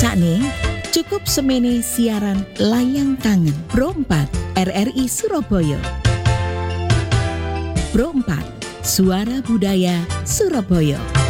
Sakne cukup semene siaran layang kangen Pro 4 RRI Surabaya. Pro 4 Suara Budaya Surabaya.